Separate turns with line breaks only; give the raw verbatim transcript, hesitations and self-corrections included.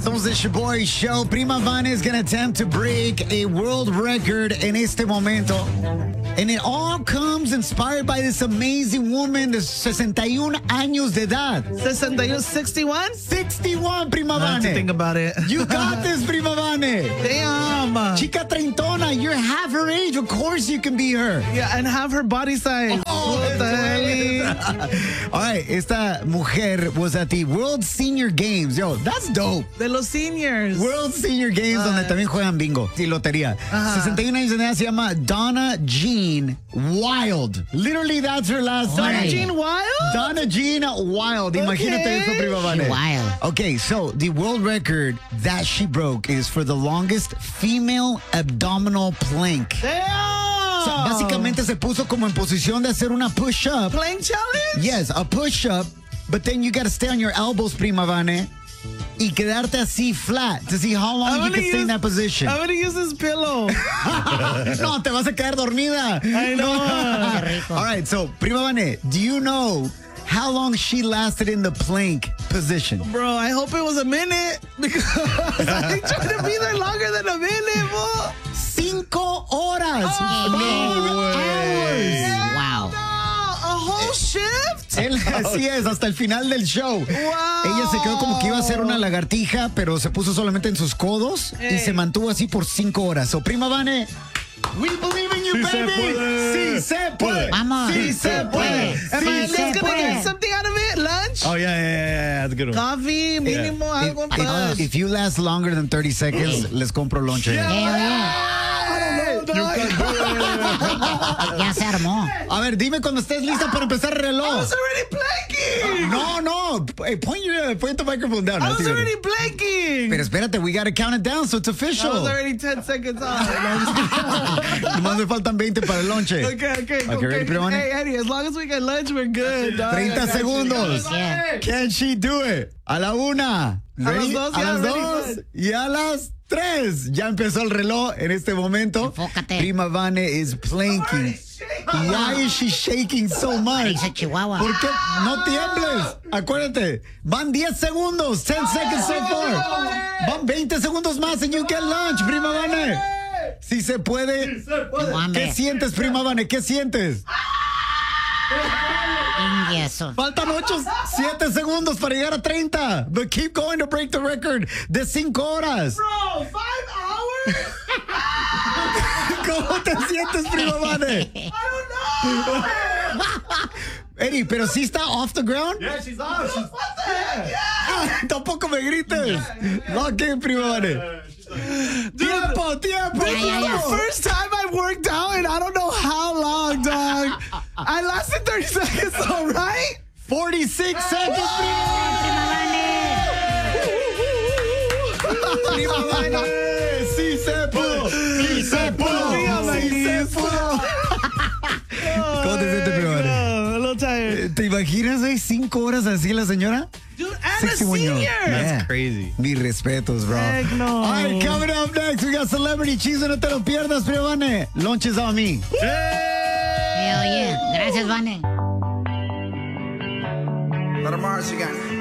Somos the Shaboy Show. Prima Vane is going to attempt to break a world record en este momento. And it all comes inspired by this amazing woman de sesenta y un años de edad.
sesenta-uno, sixty-one?
sixty-one, Prima
I have to
Vane.
think about it.
You got this, Prima Vane.
Damn.
Chica treintona, you're half her age. Of course you can be her.
Yeah, and have her body size.
Oh,
What the hell?
All right, esta mujer was at the World Senior Games. Yo, that's dope.
De los seniors.
World Senior Games, uh, donde también juegan bingo y lotería. Uh-huh. sesenta y un años de edad, se llama Donna Jean Wild. Literally, that's her last
Donna
name.
Jean Wild?
Donna Jean Wild.
Okay.
Imagínate eso, Prima Vane.
Wild.
Okay, so the world record that she broke is for the longest female abdominal plank.
Damn.
So, básicamente se puso como en posición de hacer una push-up.
Plank challenge?
Yes, a push-up, but then you got to stay on your elbows, Prima Vane, y quedarte así flat to see how long you can
use,
stay in that position.
I'm gonna use this pillow.
No, te vas a quedar dormida.
I know.
All right, so, Prima Vane, do you know how long she lasted in the plank position?
Bro, I hope it was a minute because I tried to be there longer than a minute, bro.
Cinco horas.
Oh,
no way.
Wow.
No, a whole shift?
Él, así es, hasta el final del show.
Wow.
Ella se quedó como que iba a hacer una lagartija, pero se puso solamente en sus codos
Hey.
y se mantuvo así por cinco horas. So, Prima Vane, we believe in you,
Sí se
baby.
puede.
Sí se puede.
Vamos.
Sí se puede.
Am
Sí
I
se
just gonna
puede.
get something out of it? Lunch?
Oh, yeah, yeah, yeah, yeah. That's a good one.
Coffee, mínimo, algo
If,
más.
if you last longer than thirty seconds, les compro lonche.
Hell yeah. Ya se armó.
A ver, dime cuando estés lista para empezar el
I
reloj.
was already planking.
No, no. Hey, point your point the microphone down.
I was
Así,
already planking.
Pero espérate, we gotta count it down so it's
I
official.
was already ten seconds off.
Nomás me faltan veinte para el lonche.
Okay, okay,
Okay, ready, Prima Vane?
Hey, Eddie, as long as we get lunch, we're good, dog.
treinta
I got you.
segundos.
Yeah.
Can she do it? A la una. Ready?
las dos,
a
ya,
las
ready,
dos
good.
y a las tres. Ya empezó el reloj en este momento.
Enfócate.
Prima Vane is planking. Why is she shaking so much?
Dice Chihuahua.
¿Por qué? No tiembles. Acuérdate. Van diez segundos. ten seconds so far. Van veinte segundos más and you get lunch, Prima Vane. Si se puede.
Tengo hambre.
¿Qué sientes, Prima Vane? ¿Qué sientes?
Ingieso.
Faltan ocho, siete segundos para llegar a treinta. But keep going to break the record de cinco horas.
Bro, five hours?
¿Cómo te sientes, Prima Vane?
I don't know.
Eddie, pero sí está off the ground.
Yeah, she's off. She's...
What the heck? Yeah.
Ah, tampoco me grites. Lock in, Prima Vane. Tiempo, tiempo.
This
Yeah, yeah,
is
yeah.
the first time I've worked out in I don't know how long, dog. I lasted thirty seconds, all right?
forty-six seconds,
Prima Vane.
Prima Vane. Sí se pudo. Sí se pudo. Sí se pudo. ¿Cómo te sientes, Prima Vane?
Oh, a little tired.
¿Te imaginas, güey, cinco horas así la señora?
Dude, and a
sixty-one year old.
senior.
Yeah.
That's crazy.
Mis respetos, bro.
Heck no.
All right, coming up next, we got Celebrity Cheese. No te lo pierdas, Prima Vane. Lunches on me.
Hell yeah. Gracias, Vane.
Let 'em Mars again.